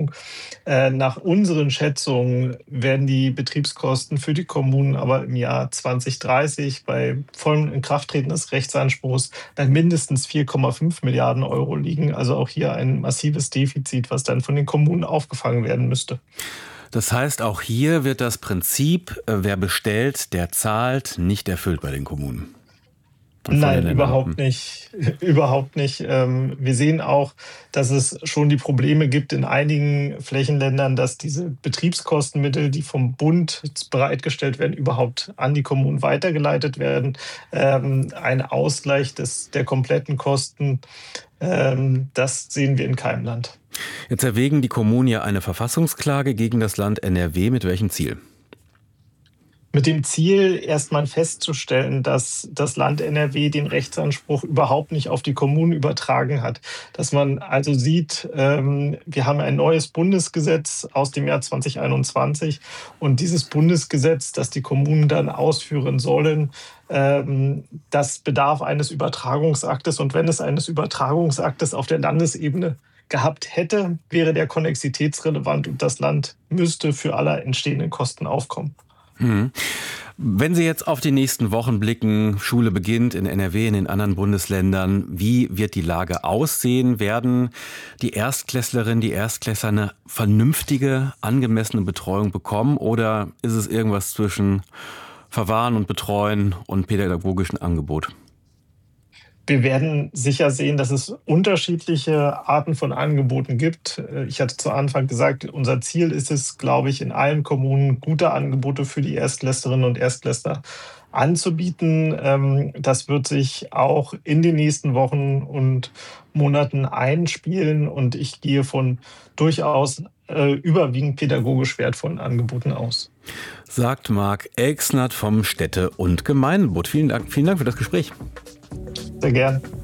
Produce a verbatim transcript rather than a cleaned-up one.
Verfügung. Äh, nach unseren Schätzungen werden die Betriebskosten für die Kommunen aber im Jahr zwanzig dreißig bei vollem Inkrafttreten des Rechtsanspruchs dann mindestens vier Komma fünf Milliarden Euro liegen. Also auch hier ein massives Defizit, was dann von den Kommunen aufgefangen werden müsste. Das heißt, auch hier wird das Prinzip, äh, wer bestellt, der zahlt, nicht erfüllt bei den Kommunen. Und von den Nein, Ländern. überhaupt nicht. Überhaupt nicht. Ähm, wir sehen auch, dass es schon die Probleme gibt in einigen Flächenländern, dass diese Betriebskostenmittel, die vom Bund bereitgestellt werden, überhaupt an die Kommunen weitergeleitet werden. Ähm, ein Ausgleich des, der kompletten Kosten, ähm, das sehen wir in keinem Land. Jetzt erwägen die Kommunen ja eine Verfassungsklage gegen das Land N R W. Mit welchem Ziel? Mit dem Ziel, erstmal festzustellen, dass das Land N R W den Rechtsanspruch überhaupt nicht auf die Kommunen übertragen hat. Dass man also sieht, ähm, wir haben ein neues Bundesgesetz aus dem Jahr zwanzig einundzwanzig und dieses Bundesgesetz, das die Kommunen dann ausführen sollen, ähm, das bedarf eines Übertragungsaktes. Und wenn es eines Übertragungsaktes auf der Landesebene gehabt hätte, wäre der konnexitätsrelevant und das Land müsste für alle entstehenden Kosten aufkommen. Mhm. Wenn Sie jetzt auf die nächsten Wochen blicken, Schule beginnt in N R W, in den anderen Bundesländern, wie wird die Lage aussehen? Werden die Erstklässlerinnen, die Erstklässler eine vernünftige, angemessene Betreuung bekommen oder ist es irgendwas zwischen Verwahren und Betreuen und pädagogischen Angebot? Wir werden sicher sehen, dass es unterschiedliche Arten von Angeboten gibt. Ich hatte zu Anfang gesagt, unser Ziel ist es, glaube ich, in allen Kommunen gute Angebote für die Erstklässlerinnen und Erstklässler anzubieten. Das wird sich auch in den nächsten Wochen und Monaten einspielen und ich gehe von durchaus äh, überwiegend pädagogisch wertvollen Angeboten aus. Sagt Marc Elksnert vom Städte- und Gemeinderbund. Vielen Dank, vielen Dank für das Gespräch. Sehr gern.